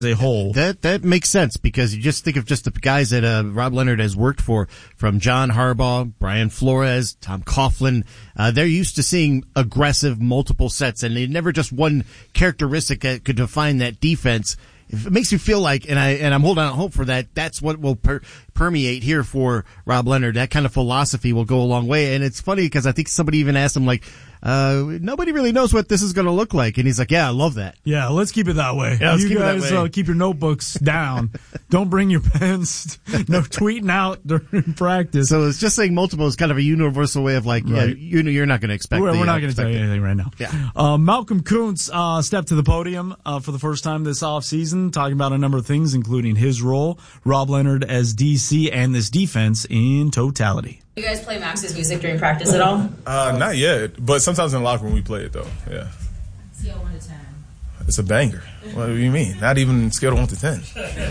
a whole. That makes sense, because you just think of just the guys that Rob Leonard has worked for, from John Harbaugh, Brian Flores, Tom Coughlin. They're used to seeing aggressive multiple sets, and they never just one characteristic that could define that defense. It makes me feel like, and I'm holding out hope for that. That's what will permeate here for Rob Leonard. That kind of philosophy will go a long way. And it's funny because I think somebody even asked him, like, nobody really knows what this is going to look like. And he's like, yeah, I love that. Yeah, let's keep it that way. Yeah, you guys keep your notebooks down. Don't bring your pens. No tweeting out during practice. So it's just saying multiple is kind of a universal way of like, right. Yeah, you're not going to expect. We're not going to tell you anything right now. Yeah. Malcolm Kuntz stepped to the podium for the first time this offseason, talking about a number of things, including his role, Rob Leonard as DC, and this defense in totality. You guys play Max's music during practice at all? Not yet, but sometimes in the locker room we play it though. Yeah. Scale 1 to 10. It's a banger. What do you mean? Not even scale 1 to 10.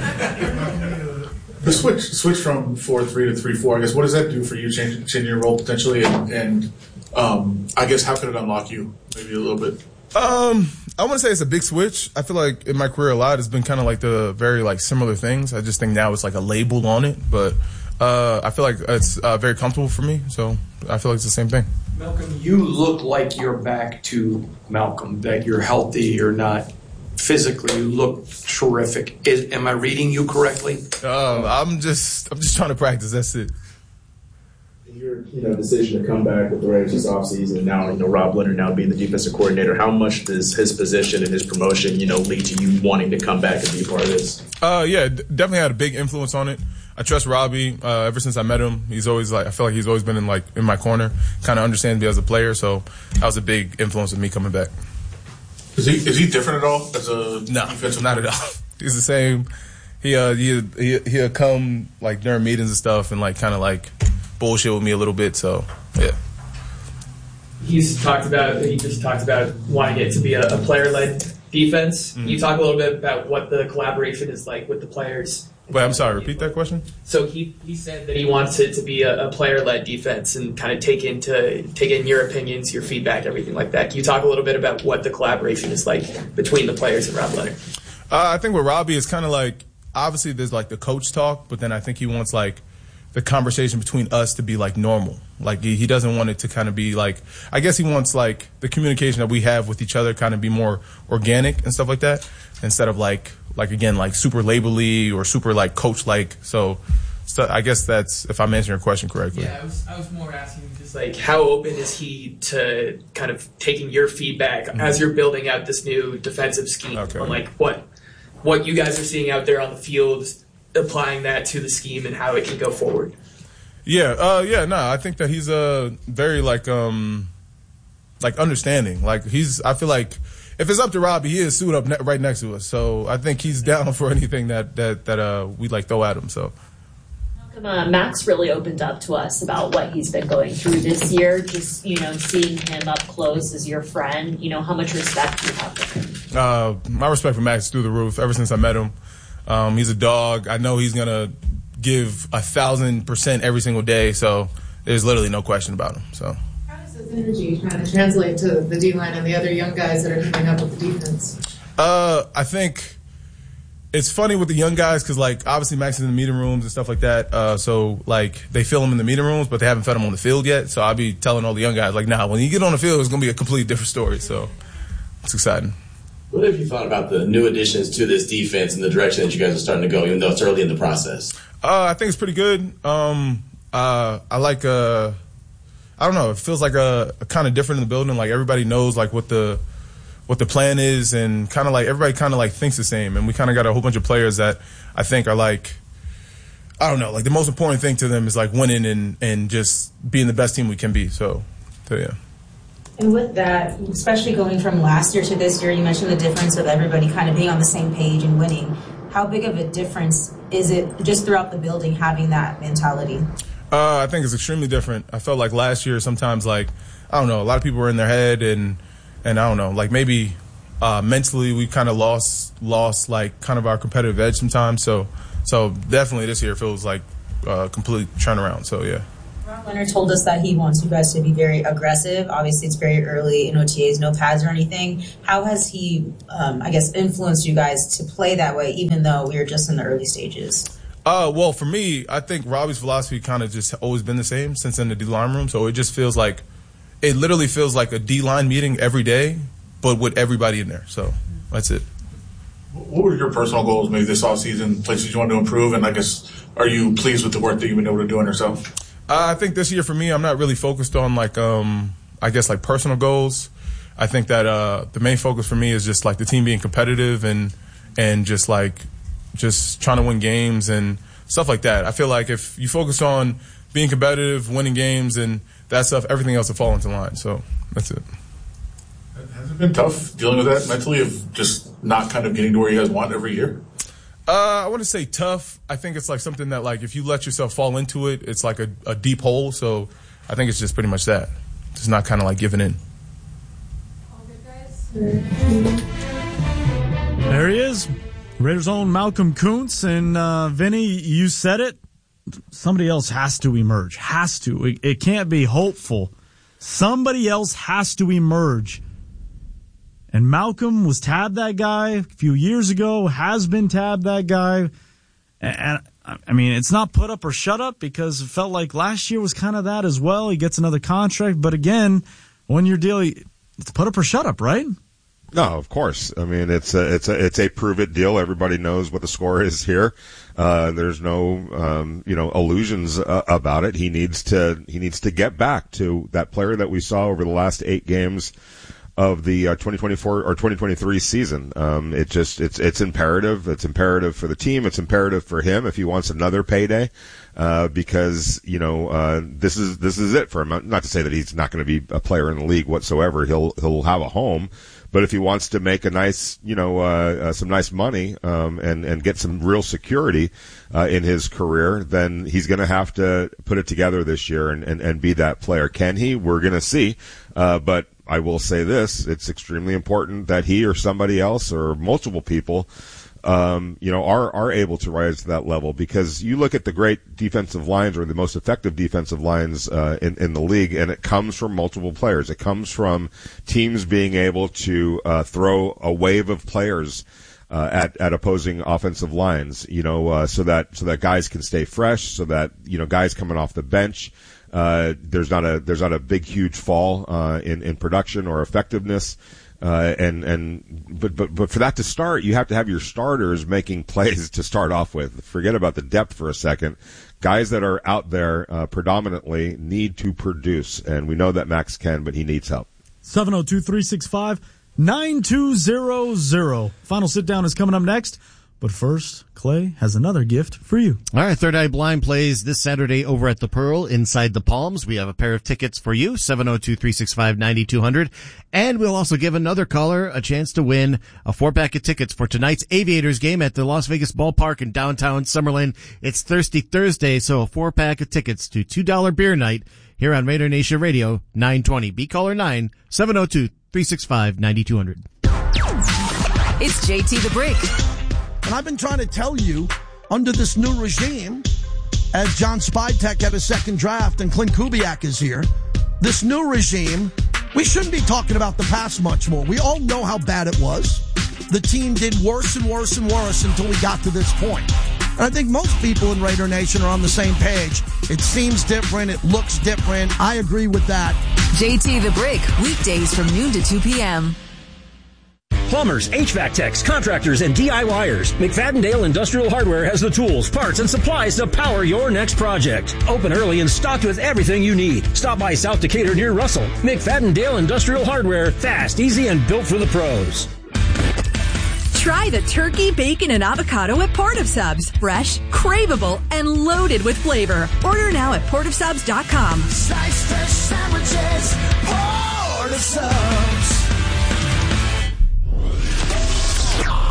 The switch from 4-3 to 3-4. I guess what does that do for you? Changing your role potentially, and I guess how could it unlock you maybe a little bit? I wouldn't say it's a big switch. I feel like in my career a lot it's been kind of like the very like similar things. I just think now it's like a label on it, but I feel like it's very comfortable for me, so I feel like it's the same thing. Malcolm, you look like you're back to Malcolm, that you're healthy, you're not physically, you look terrific. Am I reading you correctly? I'm just trying to practice, that's it. Your decision to come back with the Raiders this offseason, and now Rob Leonard now being the defensive coordinator, how much does his position and his promotion lead to you wanting to come back and be a part of this? Yeah, definitely had a big influence on it. I trust Robbie ever since I met him. He's always I feel like he's always been in my corner, kind of understands me as a player. So that was a big influence of me coming back. Is he different at all as a defensive? Not at all. He's the same. He'll come like during meetings and stuff and like kind of like bullshit with me a little bit. So yeah. He just talked about wanting it to be a player-led defense. Mm-hmm. Can you talk a little bit about what the collaboration is like with the players? Wait, I'm sorry, repeat that question? So he said that he wants it to be a player-led defense and kind of take in your opinions, your feedback, everything like that. Can you talk a little bit about what the collaboration is like between the players and Rob Leonard? I think with Robbie, it's kind of like, obviously there's like the coach talk, but then I think he wants like the conversation between us to be like normal. Like he doesn't want it to kind of be like, I guess he wants like the communication that we have with each other kind of be more organic and stuff like that, instead of like again, like super label-y or super like coach-like. So I guess that's, if I'm answering your question correctly. Yeah, I was more asking just like how open is he to kind of taking your feedback as you're building out this new defensive scheme on like what you guys are seeing out there on the field, applying that to the scheme and how it can go forward. I think that he's very like understanding. Like I feel like if it's up to Robbie, he is suited up right next to us. So I think he's down for anything that we like throw at him. So. Max really opened up to us about what he's been going through this year. Just seeing him up close as your friend. How much respect do you have for him? My respect for Max is through the roof. Ever since I met him, he's a dog. I know he's gonna give 1,000% every single day. So there's literally no question about him. So. Energy kind of translate to the D-line and the other young guys that are coming up with the defense? I think it's funny with the young guys because, like, obviously Max is in the meeting rooms and stuff like that. So, like, they feel him in the meeting rooms, but they haven't fed him on the field yet. So I'll be telling all the young guys, like, nah, when you get on the field, it's going to be a completely different story. So it's exciting. What have you thought about the new additions to this defense and the direction that you guys are starting to go, even though it's early in the process? I think it's pretty good. I like I don't know. It feels like a kind of different in the building. Like everybody knows like what the plan is, and kind of like everybody kind of like thinks the same. And we kind of got a whole bunch of players that I think are like, I don't know, like the most important thing to them is like winning and just being the best team we can be. So yeah. And with that, especially going from last year to this year, you mentioned the difference of everybody kind of being on the same page and winning. How big of a difference is it just throughout the building having that mentality? I think it's extremely different. I felt like last year sometimes like, I don't know, a lot of people were in their head and I don't know, like maybe mentally we kind of lost like kind of our competitive edge sometimes. So definitely this year feels like complete turnaround. So yeah. Rob Leonard told us that he wants you guys to be very aggressive. Obviously, it's very early in OTAs, no pads or anything. How has he, influenced you guys to play that way, even though we are just in the early stages? Well, for me, I think Robbie's philosophy kind of just always been the same since in the D-line room. So it just feels like, it literally feels like a D-line meeting every day, but with everybody in there. So that's it. What were your personal goals maybe this offseason, places you want to improve, and I guess are you pleased with the work that you've been able to do on yourself? I think this year for me, I'm not really focused on personal goals. I think that the main focus for me is just like the team being competitive and just trying to win games and stuff like that. I feel like if you focus on being competitive, winning games, and that stuff, everything else will fall into line. So that's it. Has it been tough dealing with that mentally of just not kind of getting to where you guys want every year? I wouldn't say tough. I think it's like something that like if you let yourself fall into it, it's like a deep hole. So I think it's just pretty much that. Just not kind of like giving in. All good, guys? There he is. Raiders' own Malcolm Kuntz. And Vinny, you said it. Somebody else has to emerge. Has to. It can't be hopeful. Somebody else has to emerge. And Malcolm was tabbed that guy a few years ago, has been tabbed that guy. And I mean, it's not put up or shut up because it felt like last year was kind of that as well. He gets another contract. But again, when you're dealing, it's put up or shut up, right? No, of course. I mean, it's a prove it deal. Everybody knows what the score is here. There's no, illusions about it. He needs to get back to that player that we saw over the last 8 games of the 2024 or 2023 season. It's imperative. It's imperative for the team. It's imperative for him if he wants another payday, because this is it for him. Not to say that he's not going to be a player in the league whatsoever. He'll have a home, but if he wants to make a nice, some nice money, and get some real security in his career, then he's going to have to put it together this year and be that player. Can he? We're going to see, but I will say this, it's extremely important that he or somebody else or multiple people, are able to rise to that level, because you look at the great defensive lines or the most effective defensive lines, in the league, and it comes from multiple players. It comes from teams being able to, throw a wave of players, at opposing offensive lines, so that guys can stay fresh, so that, guys coming off the bench, there's not a big, huge fall, in production or effectiveness. But for that to start, you have to have your starters making plays to start off with. Forget about the depth for a second. Guys that are out there, predominantly need to produce. And we know that Max can, but he needs help. 702-365-9200. Final sit down is coming up next. But first, Clay has another gift for you. All right, Third Eye Blind plays this Saturday over at the Pearl inside the Palms. We have a pair of tickets for you, 702-365-9200. And we'll also give another caller a chance to win a 4-pack of tickets for tonight's Aviators game at the Las Vegas Ballpark in downtown Summerlin. It's Thirsty Thursday, so a 4-pack of tickets to $2 beer night here on Raider Nation Radio, 920. Be caller 9, 702-365-9200. It's JT the Brick. And I've been trying to tell you, under this new regime, as John Spidek had a second draft and Clint Kubiak is here, this new regime, we shouldn't be talking about the past much more. We all know how bad it was. The team did worse and worse and worse until we got to this point. And I think most people in Raider Nation are on the same page. It seems different. It looks different. I agree with that. JT the Brick, weekdays from noon to 2 p.m. Plumbers, HVAC techs, contractors, and DIYers. McFadden-Dale Industrial Hardware has the tools, parts, and supplies to power your next project. Open early and stocked with everything you need. Stop by South Decatur near Russell. McFadden-Dale Industrial Hardware. Fast, easy, and built for the pros. Try the turkey, bacon, and avocado at Port of Subs. Fresh, craveable, and loaded with flavor. Order now at portofsubs.com. Slice fresh sandwiches, Port of Subs.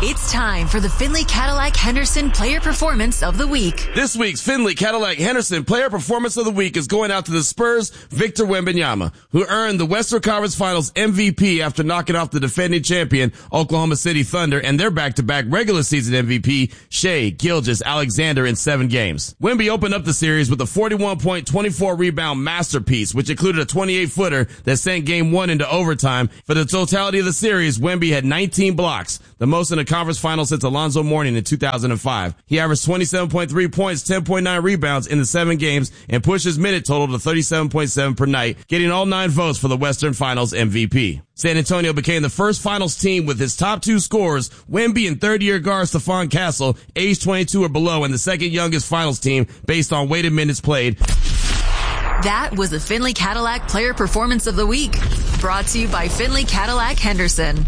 It's time for the Findlay Cadillac Henderson Player Performance of the Week. This week's Findlay Cadillac Henderson Player Performance of the Week is going out to the Spurs' Victor Wembanyama, who earned the Western Conference Finals MVP after knocking off the defending champion Oklahoma City Thunder and their back-to-back regular season MVP Shai Gilgeous-Alexander in 7 games. Wemby opened up the series with a 41-point, 24-rebound masterpiece, which included a 28-footer that sent Game 1 into overtime. For the totality of the series, Wemby had 19 blocks, the most in a conference final since Alonzo Mourning in 2005. He averaged 27.3 points, 10.9 rebounds in the 7 games, and pushed his minute total to 37.7 per night, getting all 9 votes for the Western Finals MVP. San Antonio became the first finals team with his top 2 scorers, Wemby and third-year guard Stephon Castle, age 22 or below, and the second youngest finals team based on weighted minutes played. That was the Findlay Cadillac Player Performance of the Week. Brought to you by Findlay Cadillac Henderson.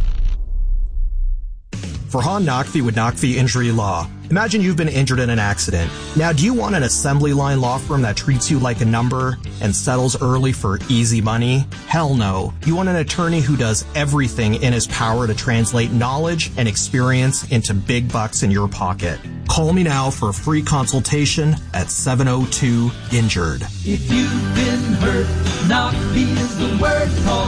Farhan Naqvi with Naqvi Injury Law. Imagine you've been injured in an accident. Now, do you want an assembly line law firm that treats you like a number and settles early for easy money? Hell no. You want an attorney who does everything in his power to translate knowledge and experience into big bucks in your pocket. Call me now for a free consultation at 702-INJURED. If you've been hurt, Naqvi is the word. Call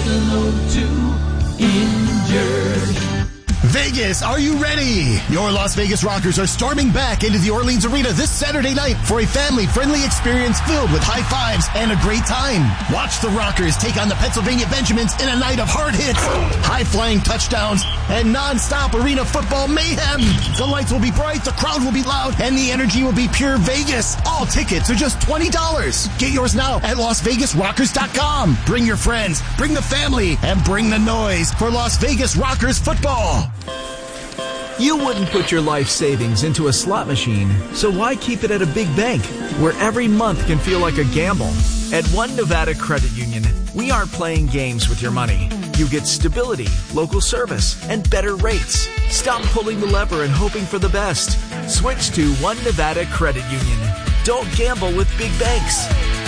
702-INJURED. Vegas, are you ready? Your Las Vegas Rockers are storming back into the Orleans Arena this Saturday night for a family-friendly experience filled with high fives and a great time. Watch the Rockers take on the Pennsylvania Benjamins in a night of hard hits, high-flying touchdowns, and non-stop arena football mayhem. The lights will be bright, the crowd will be loud, and the energy will be pure Vegas. All tickets are just $20. Get yours now at LasVegasRockers.com. Bring your friends, bring the family, and bring the noise for Las Vegas Rockers football. You wouldn't put your life savings into a slot machine, so why keep it at a big bank where every month can feel like a gamble? At One Nevada Credit Union, we aren't playing games with your money. You get stability, local service, and better rates. Stop pulling the lever and hoping for the best. Switch to One Nevada Credit Union. Don't gamble with big banks.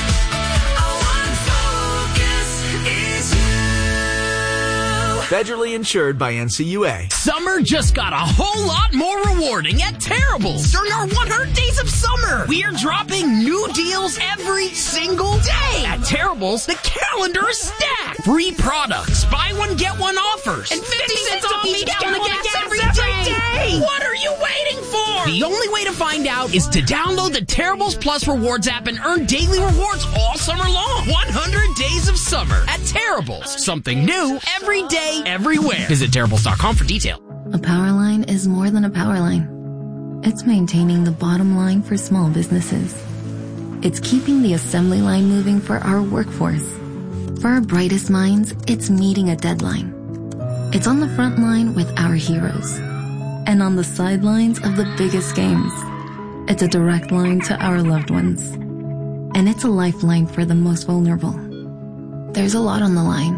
Federally insured by NCUA. Summer just got a whole lot more rewarding at Terrible's. During our 100 Days of Summer, we are dropping new deals every single day. At Terrible's, the calendar is stacked. Free products, buy one, get one offers, and 50 cents off each gallon of gas every day. What are you waiting for? The only way to find out is to download the Terrible's Plus Rewards app and earn daily rewards all summer long. 100 Days of Summer at Terrible's. Something new every day, everywhere. Visit Terrible's.com for details. A power line is more than a power line. It's maintaining the bottom line for small businesses. It's keeping the assembly line moving for our workforce. For our brightest minds, it's meeting a deadline. It's on the front line with our heroes. And on the sidelines of the biggest games. It's a direct line to our loved ones. And it's a lifeline for the most vulnerable. There's a lot on the line.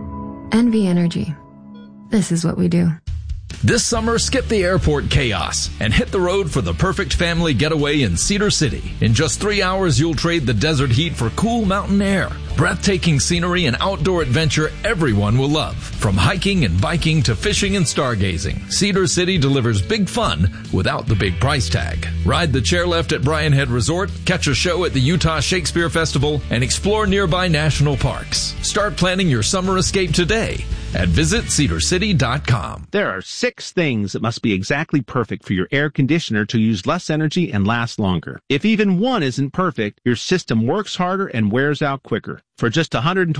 NV Energy. This is what we do. This summer, skip the airport chaos and hit the road for the perfect family getaway in Cedar City. In just 3 hours, you'll trade the desert heat for cool mountain air. Breathtaking scenery and outdoor adventure everyone will love. From hiking and biking to fishing and stargazing, Cedar City delivers big fun without the big price tag. Ride the chairlift at Bryan Head Resort, catch a show at the Utah Shakespeare Festival, and explore nearby national parks. Start planning your summer escape today at visitcedarcity.com. There are 6 things that must be exactly perfect for your air conditioner to use less energy and last longer. If even one isn't perfect, your system works harder and wears out quicker. For just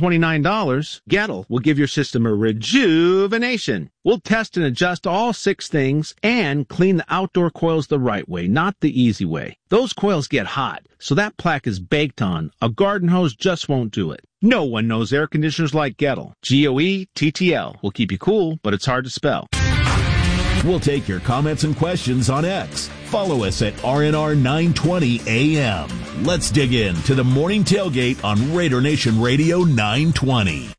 $129, Gettle will give your system a rejuvenation. We'll test and adjust all 6 things and clean the outdoor coils the right way, not the easy way. Those coils get hot, so that plaque is baked on. A garden hose just won't do it. No one knows air conditioners like Gettle. Goettl will keep you cool, but it's hard to spell. We'll take your comments and questions on X. Follow us at RNR920AM. Let's dig in to the Morning Tailgate on Raider Nation Radio 920.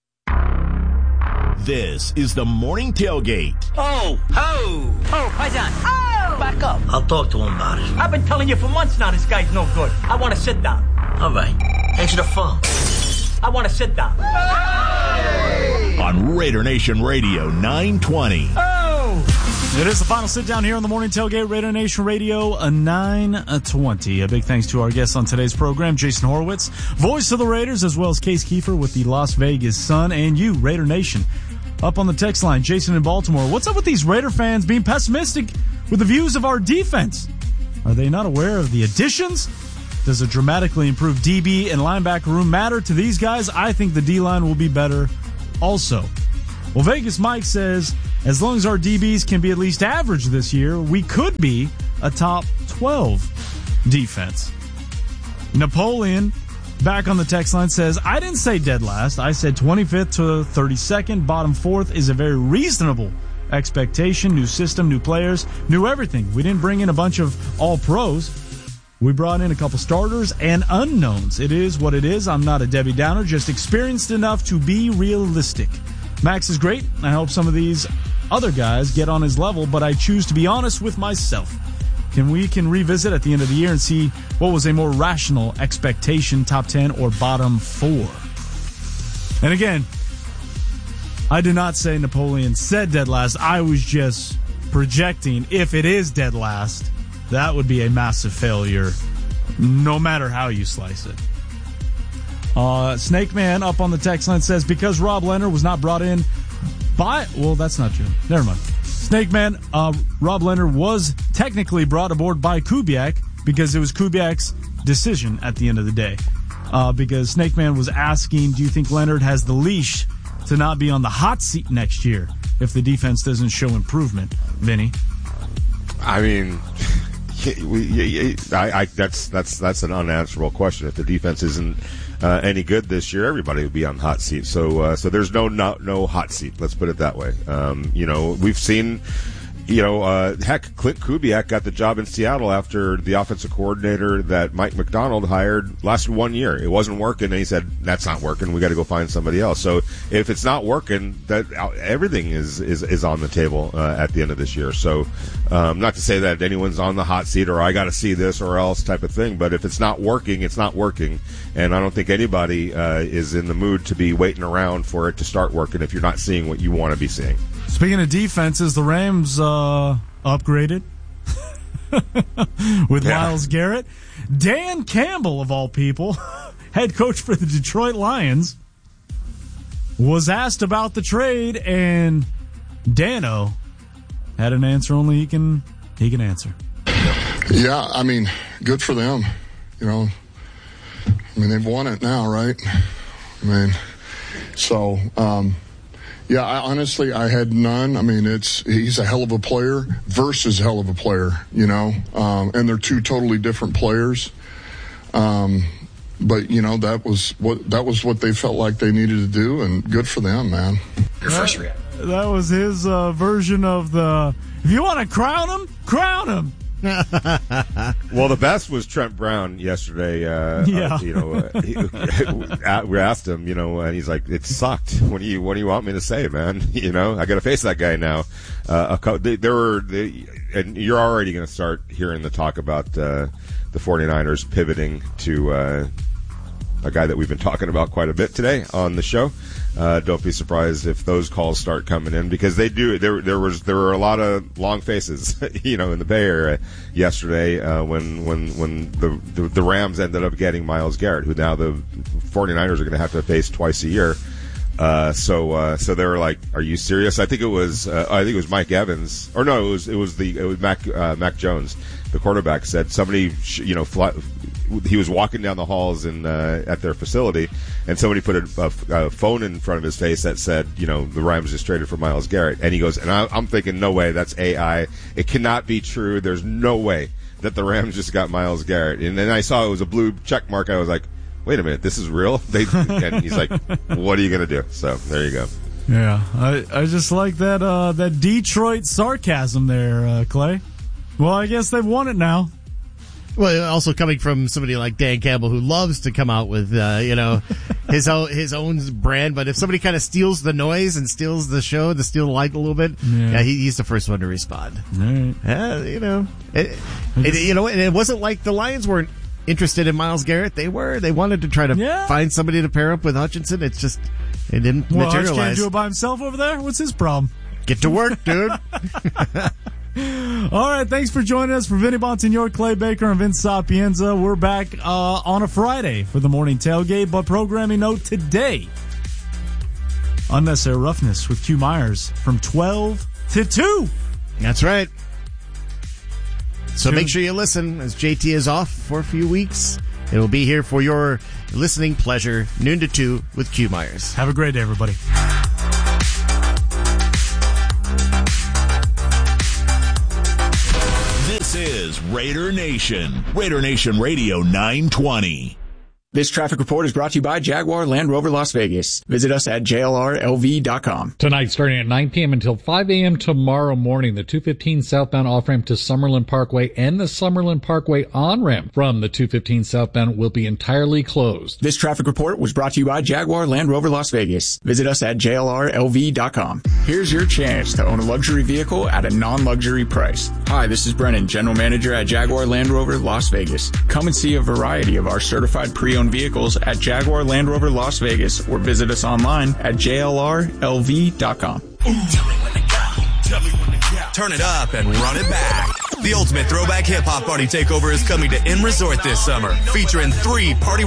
This is the Morning Tailgate. Oh, Paisan. Oh! Back up. I'll talk to him about it. I've been telling you for months now this guy's no good. I want to sit down. All right. Answer the phone. I want to sit down. Hey! On Raider Nation Radio 920. Oh! It is the final sit down here on the Morning Tailgate, Raider Nation Radio, 9:20. A big thanks to our guests on today's program, Jason Horowitz, voice of the Raiders, as well as Case Kiefer with the Las Vegas Sun, and you, Raider Nation. Up on the text line, Jason in Baltimore. What's up with these Raider fans being pessimistic with the views of our defense? Are they not aware of the additions? Does a dramatically improved DB and linebacker room matter to these guys? I think the D-line will be better also. Well, Vegas Mike says, as long as our DBs can be at least average this year, we could be a top 12 defense. Napoleon, back on the text line, says, I didn't say dead last. I said 25th to 32nd. Bottom 4th is a very reasonable expectation. New system, new players, new everything. We didn't bring in a bunch of all-pros. We brought in a couple starters and unknowns. It is what it is. I'm not a Debbie Downer, just experienced enough to be realistic. Max is great. I hope some of these other guys get on his level, but I choose to be honest with myself. We can revisit at the end of the year and see what was a more rational expectation, top 10 or bottom 4. And again, I did not say Napoleon said dead last. I was just projecting if it is dead last, that would be a massive failure, no matter how you slice it. Snake Man up on the text line says, because Rob Leonard was not brought in by... Well, that's not true. Never mind. Snake Man, Rob Leonard was technically brought aboard by Kubiak because it was Kubiak's decision at the end of the day. Because Snake Man was asking, do you think Leonard has the leash to not be on the hot seat next year if the defense doesn't show improvement? Vinny? I mean... that's an unanswerable question. If the defense isn't any good this year, everybody would be on the hot seat. So there's no hot seat. Let's put it that way. We've seen, heck, Clint Kubiak got the job in Seattle after the offensive coordinator that Mike McDonald hired lasted 1 year. It wasn't working, and he said, that's not working. We got to go find somebody else. So if it's not working, that everything is on the table at the end of this year. So not to say that anyone's on the hot seat or I got to see this or else type of thing, but if it's not working, it's not working. And I don't think anybody is in the mood to be waiting around for it to start working if you're not seeing what you want to be seeing. Speaking of defenses, the Rams upgraded with Myles Garrett. Dan Campbell, of all people, head coach for the Detroit Lions, was asked about the trade, and Dano had an answer only he can answer. Yeah, I mean, good for them. They've won it now, right? Yeah, I had none. He's a hell of a player versus hell of a player, and they're two totally different players. But that was what they felt like they needed to do, and good for them, man. Your first reaction. That was his version of the, if you want to crown him, crown him. Well, the best was Trent Brown yesterday. We asked him, and he's like, "It sucked. What do you want me to say, man? I got to face that guy now." And you're already going to start hearing the talk about the 49ers pivoting to a guy that we've been talking about quite a bit today on the show. Don't be surprised if those calls start coming in, because they do. There were a lot of long faces, in the Bay Area yesterday when the Rams ended up getting Myles Garrett, who now the 49ers are going to have to face twice a year. So they were like, "Are you serious?" I think it was Mike Evans, or no, it was Mac Jones, the quarterback, said somebody he was walking down the halls at their facility, and somebody put a phone in front of his face that said, the Rams just traded for Myles Garrett, and he goes, and I'm thinking, no way, that's AI. It cannot be true. There's no way that the Rams just got Myles Garrett. And then I saw it was a blue check mark. I was like, wait a minute, this is real? And he's like, what are you going to do? So there you go. Yeah, I just like that Detroit sarcasm there, Clay. Well, I guess they've won it now. Well, also coming from somebody like Dan Campbell, who loves to come out with, his own brand. But if somebody kind of steals the noise and steals the show, to steal the light a little bit, he's the first one to respond. Right. And it wasn't like the Lions weren't interested in Myles Garrett. They were. They wanted to try to find somebody to pair up with Hutchinson. It's just, it didn't materialize. Hutch can't do it by himself over there? What's his problem? Get to work, dude. All right, thanks for joining us. For Vinny Bonsignor, Clay Baker, and Vince Sapienza, we're back on a Friday for the morning tailgate. But programming note today, Unnecessary Roughness with Q Myers from 12 to 2. That's right. So make sure you listen as JT is off for a few weeks. It will be here for your listening pleasure, noon to 2 with Q Myers. Have a great day, everybody. This is Raider Nation. Raider Nation Radio 920. This traffic report is brought to you by Jaguar Land Rover Las Vegas. Visit us at jlrlv.com. Tonight, starting at 9 p.m. until 5 a.m. tomorrow morning, the 215 southbound off-ramp to Summerlin Parkway and the Summerlin Parkway on-ramp from the 215 southbound will be entirely closed. This traffic report was brought to you by Jaguar Land Rover Las Vegas. Visit us at jlrlv.com. Here's your chance to own a luxury vehicle at a non-luxury price. Hi, this is Brennan, General Manager at Jaguar Land Rover Las Vegas. Come and see a variety of our certified pre-owned vehicles at Jaguar Land Rover Las Vegas or visit us online at jlrlv.com. Turn it up and run it back. The ultimate throwback hip-hop party takeover is coming to In Resort this summer, featuring 3 party